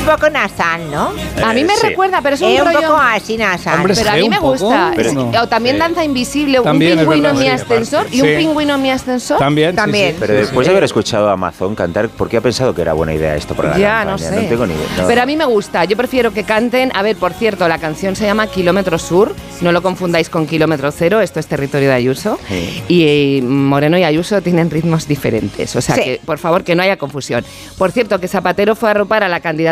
poco nasal, ¿no? A mí me recuerda, pero es un un rollo... poco así nasal. Hombre, Pero a mí me gusta. O también Danza Invisible, También un es pingüino en verdad, mi sí, ascensor aparte. y un Sí. pingüino en mi ascensor. También. También. Sí, sí. Pero después de haber escuchado a Amazon cantar, ¿por qué ha pensado que era buena idea esto para la Ya, campaña? no sé. No tengo ni idea. No. Pero a mí me gusta. Yo prefiero que canten... A ver, por cierto, la canción se llama Kilómetro Sur. No lo confundáis con Kilómetro Cero. Esto es territorio de Ayuso. Sí. Y Moreno y Ayuso tienen ritmos diferentes. O sea Sí. que, por favor, que no haya confusión. Por cierto, que Zapatero fue a arropar a la candidata